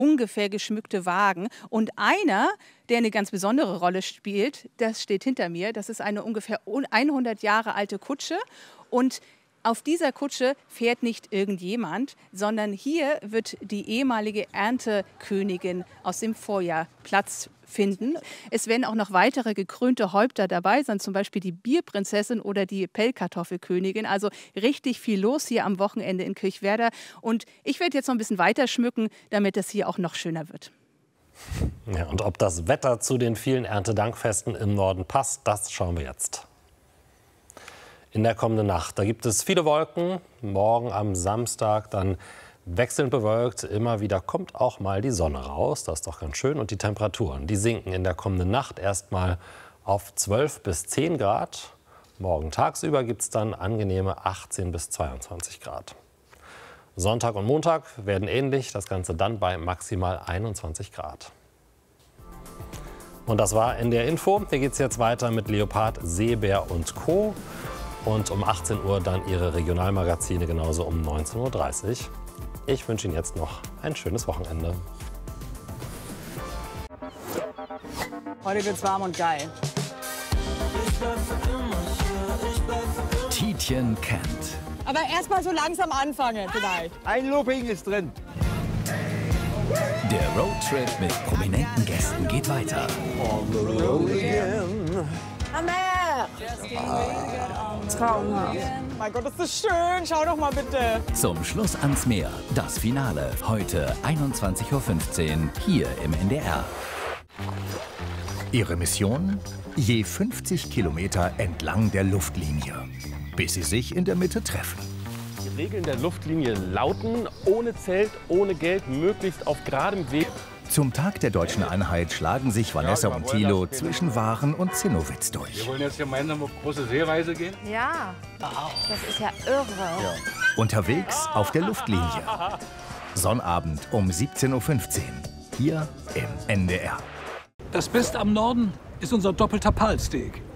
ungefähr geschmückte Wagen. Und einer, der eine ganz besondere Rolle spielt, das steht hinter mir. Das ist eine ungefähr 100 Jahre alte Kutsche. Und auf dieser Kutsche fährt nicht irgendjemand, sondern hier wird die ehemalige Erntekönigin aus dem Vorjahr Platz finden. Es werden auch noch weitere gekrönte Häupter dabei sein, zum Beispiel die Bierprinzessin oder die Pellkartoffelkönigin. Also richtig viel los hier am Wochenende in Kirchwerder. Und ich werde jetzt noch ein bisschen weiter schmücken, damit es hier auch noch schöner wird. Ja, und ob das Wetter zu den vielen Erntedankfesten im Norden passt, das schauen wir jetzt. In der kommenden Nacht, da gibt es viele Wolken. Morgen am Samstag dann wechselnd bewölkt. Immer wieder kommt auch mal die Sonne raus. Das ist doch ganz schön. Und die Temperaturen, die sinken in der kommenden Nacht erst mal auf 12 bis 10 Grad. Morgen tagsüber gibt es dann angenehme 18 bis 22 Grad. Sonntag und Montag werden ähnlich. Das Ganze dann bei maximal 21 Grad. Und das war NDR Info. Hier geht es jetzt weiter mit Leopard, Seebär und Co. Und um 18 Uhr dann Ihre Regionalmagazine, genauso um 19:30 Uhr. Ich wünsche Ihnen jetzt noch ein schönes Wochenende. Heute wird's warm und geil. Tietjen kennt. Aber erst mal so langsam anfangen vielleicht. Ein Looping ist drin. Der Roadtrip mit prominenten Gästen geht weiter. Traumhaft. Mein Gott, ist das schön. Schau doch mal bitte. Zum Schluss ans Meer. Das Finale. Heute 21:15 Uhr hier im NDR. Ihre Mission? Je 50 Kilometer entlang der Luftlinie, bis sie sich in der Mitte treffen. Die Regeln der Luftlinie lauten: ohne Zelt, ohne Geld, möglichst auf geradem Weg. Zum Tag der deutschen Einheit schlagen sich Vanessa und Thilo zwischen Waren und Zinnowitz durch. Wir wollen jetzt gemeinsam auf große Seereise gehen. Ja, das ist ja irre. Ja. Unterwegs auf der Luftlinie. Sonnabend um 17:15 Uhr hier im NDR. Das Beste am Norden ist unser doppelter Palsteak.